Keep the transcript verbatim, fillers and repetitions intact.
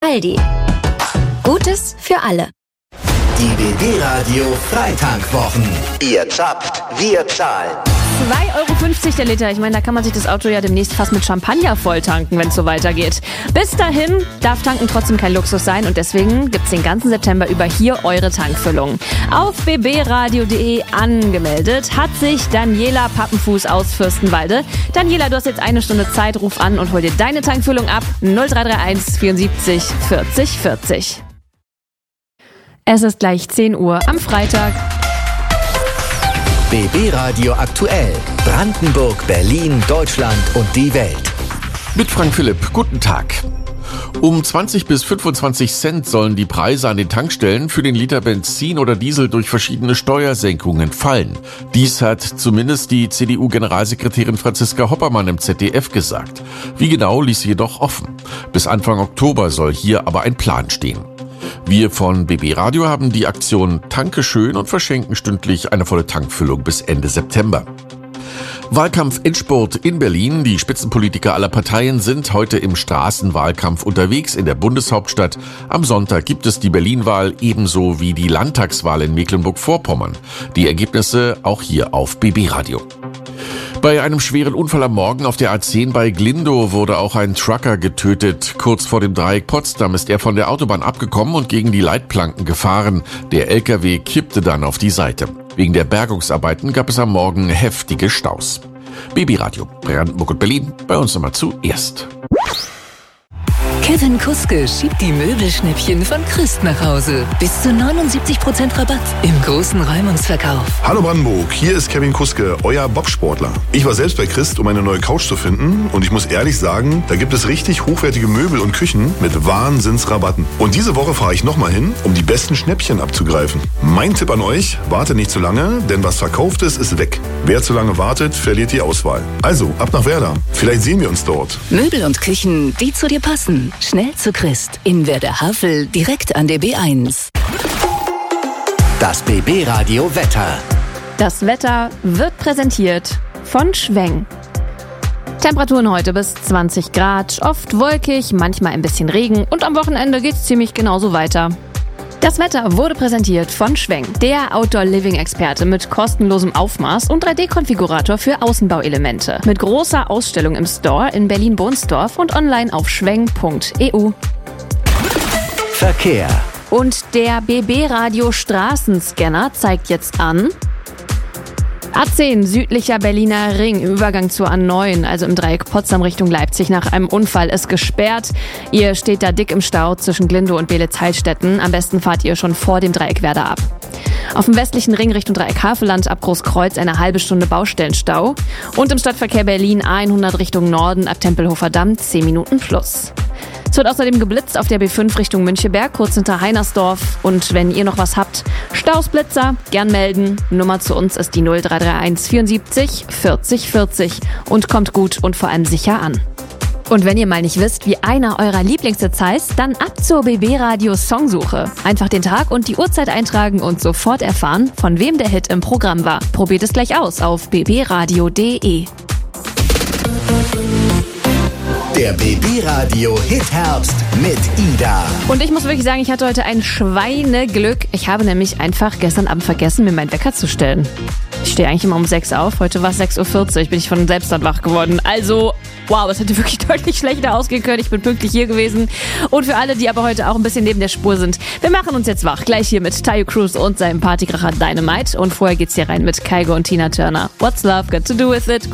Aldi. Gutes für alle. Die B B-Radio Freitankwwochen. Ihr zapft, wir zahlen. zwei Euro fünfzig der Liter. Ich meine, da kann man sich das Auto ja demnächst fast mit Champagner volltanken, wenn es so weitergeht. Bis dahin darf Tanken trotzdem kein Luxus sein und deswegen gibt's den ganzen September über hier eure Tankfüllung. Auf b b radio punkt d e angemeldet hat sich Daniela Pappenfuß aus Fürstenwalde. Daniela, du hast jetzt eine Stunde Zeit. Ruf an und hol dir deine Tankfüllung ab. null drei drei eins vierundsiebzig vierzig vierzig. Es ist gleich zehn Uhr am Freitag. B B-Radio aktuell. Brandenburg, Berlin, Deutschland und die Welt. Mit Frank Philipp. Guten Tag. Um zwanzig bis fünfundzwanzig Cent sollen die Preise an den Tankstellen für den Liter Benzin oder Diesel durch verschiedene Steuersenkungen fallen. Dies hat zumindest die C D U-Generalsekretärin Franziska Hoppermann im Z D F gesagt. Wie genau, ließ sie jedoch offen. Bis Anfang Oktober soll hier aber ein Plan stehen. Wir von B B Radio haben die Aktion Tanke schön und verschenken stündlich eine volle Tankfüllung bis Ende September. Wahlkampf-Endspurt in Berlin. Die Spitzenpolitiker aller Parteien sind heute im Straßenwahlkampf unterwegs in der Bundeshauptstadt. Am Sonntag gibt es die Berlin-Wahl ebenso wie die Landtagswahl in Mecklenburg-Vorpommern. Die Ergebnisse auch hier auf B B Radio. Bei einem schweren Unfall am Morgen auf der A zehn bei Glindow wurde auch ein Trucker getötet. Kurz vor dem Dreieck Potsdam ist er von der Autobahn abgekommen und gegen die Leitplanken gefahren. Der L K W kippte dann auf die Seite. Wegen der Bergungsarbeiten gab es am Morgen heftige Staus. B B Radio, Brandenburg und Berlin, bei uns immer zuerst. Kevin Kuske schiebt die Möbelschnäppchen von Christ nach Hause. Bis zu neunundsiebzig Prozent Rabatt im großen Räumungsverkauf. Hallo Brandenburg, hier ist Kevin Kuske, euer Bobsportler. Ich war selbst bei Christ, um eine neue Couch zu finden und ich muss ehrlich sagen, da gibt es richtig hochwertige Möbel und Küchen mit Wahnsinnsrabatten. Und diese Woche fahre ich nochmal hin, um die besten Schnäppchen abzugreifen. Mein Tipp an euch, wartet nicht zu lange, denn was verkauft ist, ist weg. Wer zu lange wartet, verliert die Auswahl. Also, ab nach Werder. Vielleicht sehen wir uns dort. Möbel und Küchen, die zu dir passen. Schnell zu Christ. In Werder-Havel, direkt an der B eins. Das B B-Radio Wetter. Das Wetter wird präsentiert von Schweng. Temperaturen heute bis zwanzig Grad, oft wolkig, manchmal ein bisschen Regen und am Wochenende geht's ziemlich genauso weiter. Das Wetter wurde präsentiert von Schweng, der Outdoor-Living-Experte mit kostenlosem Aufmaß und drei D-Konfigurator für Außenbauelemente. Mit großer Ausstellung im Store in Berlin-Bohnsdorf und online auf schweng punkt e u. Verkehr. Und der B B-Radio Straßenscanner zeigt jetzt an: A zehn, südlicher Berliner Ring im Übergang zur A neun, also im Dreieck Potsdam Richtung Leipzig, nach einem Unfall ist gesperrt. Ihr steht da dick im Stau zwischen Glindow und Beelitz-Heilstätten. Am besten fahrt ihr schon vor dem Dreieck Werder ab. Auf dem westlichen Ring Richtung Dreieck Havelland ab Großkreuz eine halbe Stunde Baustellenstau. Und im Stadtverkehr Berlin A hundert Richtung Norden ab Tempelhofer Damm zehn Minuten plus. Es wird außerdem geblitzt auf der B fünf Richtung Müncheberg, kurz hinter Heinersdorf. Und wenn ihr noch was habt, Staus, Blitzer, gern melden. Nummer zu uns ist die null drei drei eins vierundsiebzig vierzig vierzig und kommt gut und vor allem sicher an. Und wenn ihr mal nicht wisst, wie einer eurer Lieblingshits heißt, dann ab zur B B-Radio Songsuche. Einfach den Tag und die Uhrzeit eintragen und sofort erfahren, von wem der Hit im Programm war. Probiert es gleich aus auf b b radio punkt d e. Der B B-Radio Hit-Herbst mit Ida. Und ich muss wirklich sagen, ich hatte heute ein Schweineglück. Ich habe nämlich einfach gestern Abend vergessen, mir meinen Wecker zu stellen. Ich stehe eigentlich immer um sechs auf. Heute war es sechs Uhr vierzig, bin ich von selbst dann wach geworden. Also, wow, es hätte wirklich deutlich schlechter ausgehen können. Ich bin pünktlich hier gewesen. Und für alle, die aber heute auch ein bisschen neben der Spur sind, wir machen uns jetzt wach. Gleich hier mit Tayo Cruz und seinem Partykracher Dynamite. Und vorher geht's hier rein mit Kygo und Tina Turner. What's Love Got to Do With It?